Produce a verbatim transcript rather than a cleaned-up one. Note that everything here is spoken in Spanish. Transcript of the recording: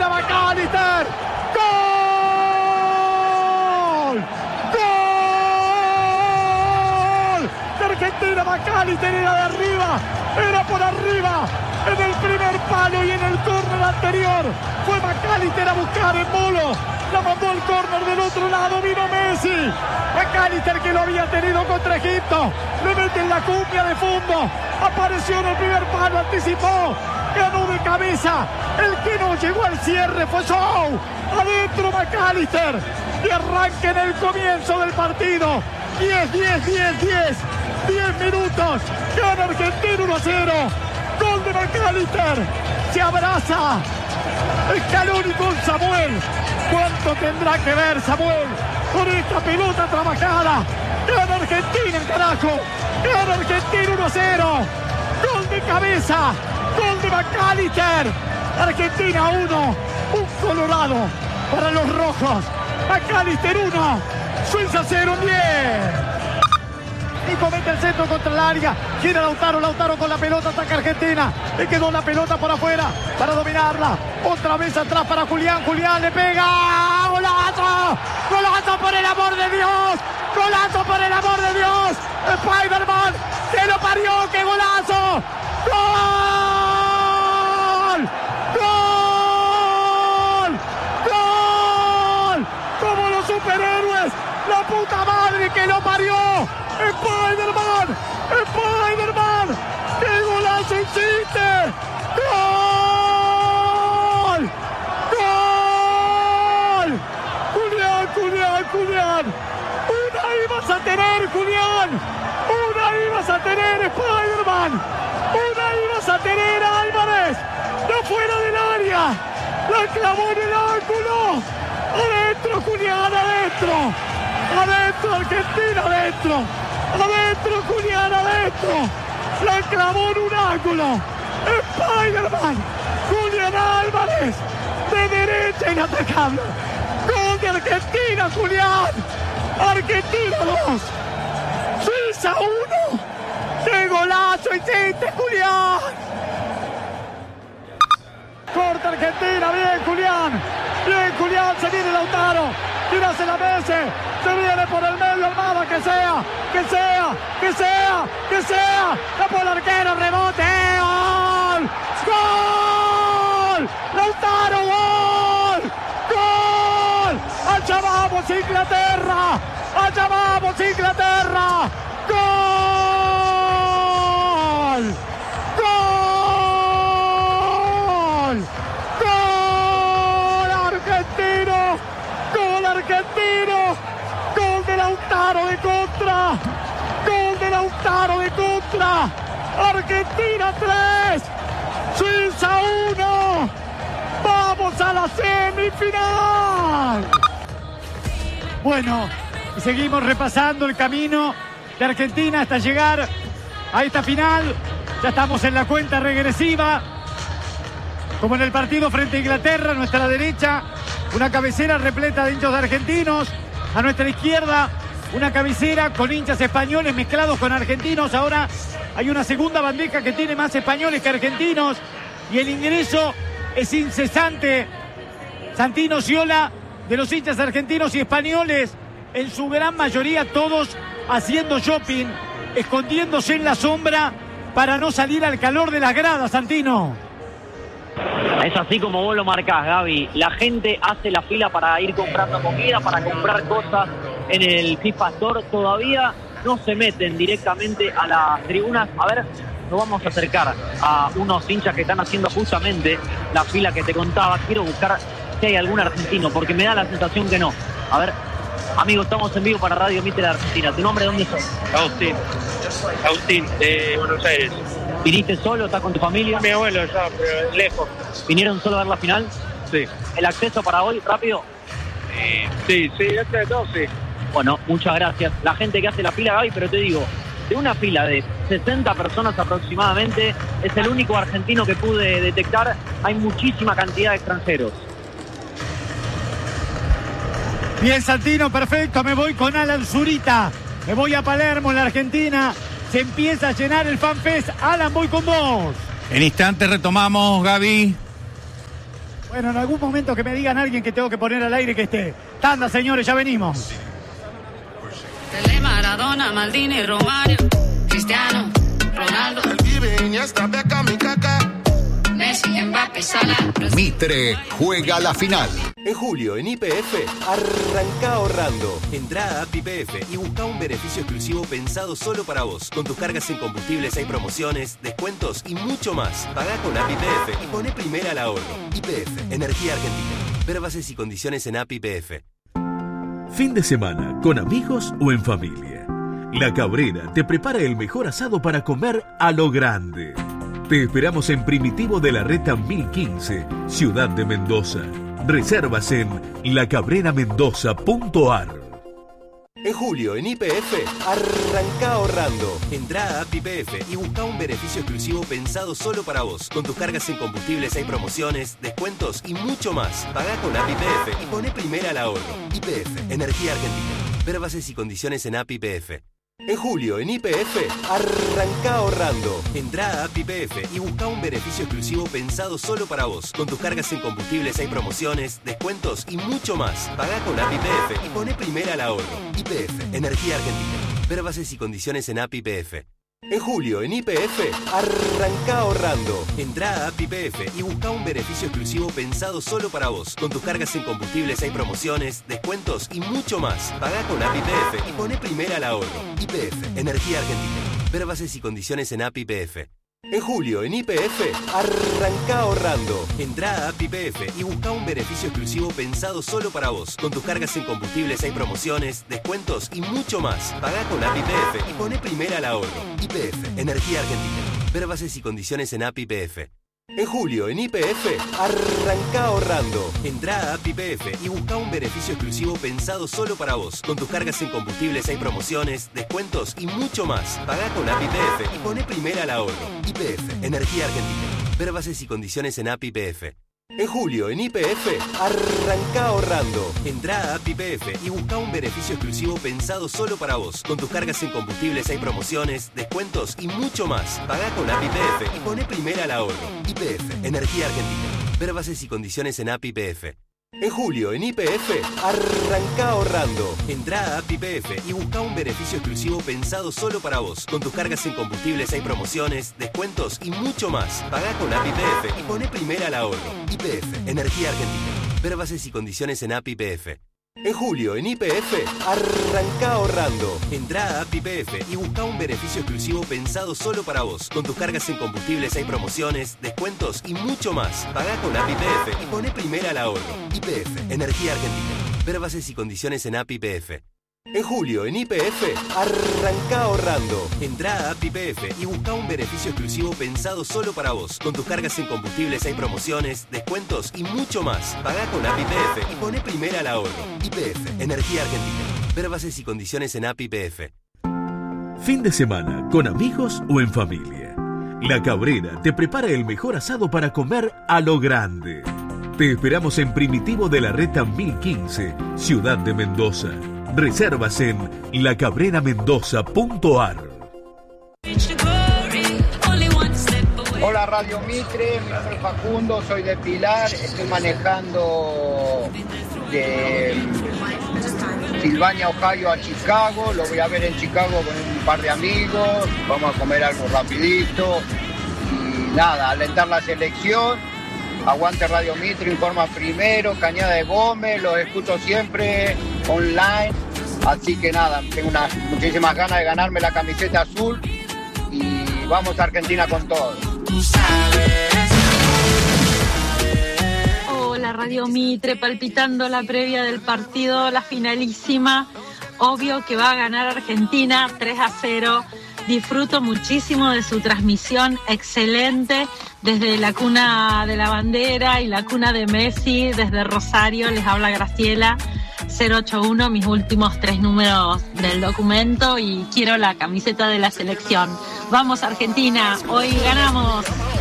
Argentina, McAllister. ¡Gol! ¡Gol! De Argentina, McAllister era de arriba, era por arriba. En el primer palo y en el córner anterior fue McAllister a buscar el Molo. La mandó al córner del otro lado, vino Messi. McAllister, que lo había tenido contra Egipto, le mete en la cumbia de fondo. Apareció en el primer palo, anticipó, ganó de cabeza. El que no llegó al cierre fue Show. Adentro McAllister. De arranque en el comienzo del partido. diez, diez, diez, diez. diez minutos. Gana Argentina uno a cero. Gol de McAllister. Se abraza Scaloni con Samuel. ¿Cuánto tendrá que ver Samuel con esta pelota trabajada? Gana Argentina, carajo. Gana Argentina uno a cero. Gol de cabeza. Gol de McAllister. Argentina uno. Un colorado para los rojos. McAllister uno. Suiza cero, diez. Y comete el centro contra el área. Gira Lautaro, Lautaro con la pelota, ataca Argentina. Le quedó la pelota por afuera para dominarla. Otra vez atrás para Julián. Julián le pega. ¡Golazo! ¡Golazo por el amor de Dios! ¡Golazo por el amor de Dios! Spider-Man, que lo parió, ¡qué golazo! ¡Gol! ¡Gol! ¡Gol! ¡Como los superhéroes! ¡La puta madre que lo parió! ¡Spider-Man! ¡Spider-Man! ¡Qué golazo hiciste! ¡Gol! ¡Gol! ¡Julián, Julián, Julián! ¡Una ibas a tener, Julián! ¡Una ibas a tener, Spider-Man! ¡Una ibas a tener, Álvarez! ¡De fuera del área! ¡La clavó en el ángulo! ¡Adentro, Julián, adentro! ¡Adentro, Argentina, adentro! ¡Adentro, Julián, adentro! ¡La clavó en un ángulo! ¡Spider-Man! ¡Julián Álvarez! ¡De derecha inatacable! ¡Gol de Argentina, Julián! ¡Argentina dos! ¡Suiza uno! ¡Qué golazo hiciste, Julián! Corta Argentina, bien, Julián. Bien, Julián, se viene Lautaro. Tírase la Messi. Se viene por el medio Almada, que sea, que sea, que sea, que sea. La por el arquero, rebote. ¡Gol! ¡Gol! ¡Lautaro, gol! ¡Gol! ¡Allá vamos, Inglaterra! ¡Allá vamos, Inglaterra! ¡Gol! ¡Gol! ¡Gol argentino! ¡Gol argentino! ¡Gol de Lautaro de contra! ¡Gol de Lautaro de contra! ¡Argentina tres! ¡Suiza uno! ¡Vamos a la semifinal! Bueno, y seguimos repasando el camino de Argentina hasta llegar a esta final. Ya estamos en la cuenta regresiva. Como en el partido frente a Inglaterra, a nuestra derecha, una cabecera repleta de hinchas argentinos. A nuestra izquierda, una cabecera con hinchas españoles mezclados con argentinos. Ahora hay una segunda bandeja que tiene más españoles que argentinos. Y el ingreso es incesante. Santino Sciola, de los hinchas argentinos y españoles, en su gran mayoría todos haciendo shopping, escondiéndose en la sombra para no salir al calor de las gradas, Santino. Es así como vos lo marcás, Gaby. La gente hace la fila para ir comprando comida, para comprar cosas en el FIFA Store. Todavía no se meten directamente a las tribunas. A ver, nos vamos a acercar a unos hinchas que están haciendo justamente la fila que te contaba. Quiero buscar si hay algún argentino, porque me da la sensación que no. A ver, amigo, estamos en vivo para Radio Mitre de Argentina. ¿Tu nombre dónde sos? Agustín. Agustín, de Buenos Aires. ¿Viniste solo? ¿Estás con tu familia? Mi abuelo ya, pero lejos. ¿Vinieron solo a ver la final? Sí. ¿El acceso para hoy, rápido? Eh, sí, sí, este de todo, sí. Bueno, muchas gracias. La gente que hace la fila, Gaby, pero te digo, de una fila de sesenta personas aproximadamente, es el único argentino que pude detectar. Hay muchísima cantidad de extranjeros. Bien, Santino, perfecto. Me voy con Alan Zurita. Me voy a Palermo, en la Argentina. Se empieza a llenar el FanFest. Alan, voy con vos. En instantes retomamos, Gaby. Bueno, en algún momento que me digan alguien que tengo que poner al aire que esté. Tanda, señores, ya venimos. Pelé, Maradona, Maldini, Romario, Cristiano, Ronaldo, Messi, Mbappé, Salah. Mitre juega la final. En julio, en Y P F, arranca ahorrando. Entrá a App Y P F y busca un beneficio exclusivo pensado solo para vos. Con tus cargas en combustibles hay promociones, descuentos y mucho más. Pagá con App Y P F y poné primera al ahorro. Y P F, Energía Argentina. Ver bases y condiciones en App Y P F. Fin de semana, con amigos o en familia. La Cabrera te prepara el mejor asado para comer a lo grande. Te esperamos en Primitivo de la Reta mil quince, Ciudad de Mendoza. Reservas en la cabrera mendoza punto a r. En julio, en Y P F, arranca ahorrando. Entrá a App Y P F y busca un beneficio exclusivo pensado solo para vos. Con tus cargas en combustibles hay promociones, descuentos y mucho más. Pagá con App Y P F y poné primera al ahorro. Y P F, Energía Argentina. Ver bases y condiciones en App Y P F. En julio, en Y P F, arranca ahorrando. Entrá a App Y P F y busca un beneficio exclusivo pensado solo para vos. Con tus cargas en combustibles hay promociones, descuentos y mucho más. Pagá con App Y P F y poné primera al ahorro. Y P F, Energía Argentina. Ver bases y condiciones en App Y P F. En julio, en Y P F, arranca ahorrando. Entrá a App Y P F y busca un beneficio exclusivo pensado solo para vos. Con tus cargas en combustibles hay promociones, descuentos y mucho más. Pagá con App Y P F y poné primera al ahorro. Y P F, Energía Argentina. Ver bases y condiciones en App Y P F. En julio, en Y P F, arranca ahorrando. Entrá a App Y P F y busca un beneficio exclusivo pensado solo para vos. Con tus cargas en combustibles hay promociones, descuentos y mucho más. Pagá con App Y P F y poné primera al ahorro. Y P F, Energía Argentina. Ver bases y condiciones en App Y P F. En julio, en Y P F, arranca ahorrando. Entrá a App Y P F y busca un beneficio exclusivo pensado solo para vos. Con tus cargas en combustibles hay promociones, descuentos y mucho más. Pagá con App Y P F y poné primera al ahorro. Y P F, Energía Argentina. Ver bases y condiciones en App Y P F. En julio, en Y P F, arranca ahorrando. Entrá a App Y P F y busca un beneficio exclusivo pensado solo para vos. Con tus cargas en combustibles hay promociones, descuentos y mucho más. Pagá con App Y P F y poné primera al ahorro. Y P F, Energía Argentina. Ver bases y condiciones en App Y P F. En julio, en Y P F, arranca ahorrando. Entrá a App Y P F y busca un beneficio exclusivo pensado solo para vos. Con tus cargas en combustibles hay promociones, descuentos y mucho más. Pagá con App Y P F y poné primera al ahorro. Y P F, Energía Argentina. Ver bases y condiciones en App Y P F. En julio, en Y P F, arranca ahorrando. Entrá a App Y P F y busca un beneficio exclusivo pensado solo para vos. Con tus cargas en combustibles hay promociones, descuentos y mucho más. Pagá con App Y P F y poné primera al ahorro. Y P F, Energía Argentina. Ver bases y condiciones en App Y P F. En julio, en Y P F, arranca ahorrando. Entrá a App Y P F y busca un beneficio exclusivo pensado solo para vos. Con tus cargas en combustibles hay promociones, descuentos y mucho más. Pagá con App Y P F y poné primera al ahorro. Y P F, Energía Argentina. Ver bases y condiciones en App Y P F. Fin de semana, con amigos o en familia. La Cabrera te prepara el mejor asado para comer a lo grande. Te esperamos en Primitivo de la Reta mil quince, Ciudad de Mendoza. Reservas en la cabrera mendoza punto a r. Hola Radio Mitre, mi nombre es Facundo, soy de Pilar, estoy manejando de Silvania, Ohio a Chicago, lo voy a ver en Chicago con un par de amigos, vamos a comer algo rapidito y nada, alentar la selección. Aguante Radio Mitre, informa primero, Cañada de Gómez, los escucho siempre online, así que nada, tengo unas muchísimas ganas de ganarme la camiseta azul y vamos a Argentina con todo. Hola Radio Mitre, palpitando la previa del partido, la finalísima, obvio que va a ganar Argentina tres a cero. Disfruto muchísimo de su transmisión, excelente, desde la cuna de la bandera y la cuna de Messi, desde Rosario, les habla Graciela, cero ocho uno, mis últimos tres números del documento y quiero la camiseta de la selección. Vamos Argentina, hoy ganamos.